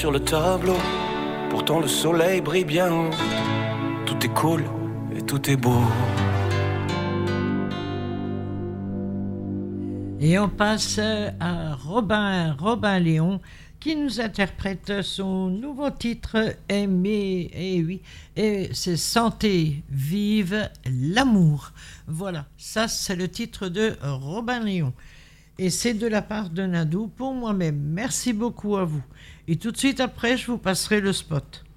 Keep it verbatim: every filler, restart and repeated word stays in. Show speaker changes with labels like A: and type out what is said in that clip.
A: Sur le tableau, pourtant le soleil brille bien haut. Tout est cool et tout est beau.
B: Et on passe à Robin, Robin Léon, qui nous interprète son nouveau titre Aimer, et oui, et c'est Santé, vive l'amour. Voilà, ça c'est le titre de Robin Léon. Et c'est de la part de Nadou pour moi-même. Merci beaucoup à vous. Et tout de suite après, je vous passerai le spot.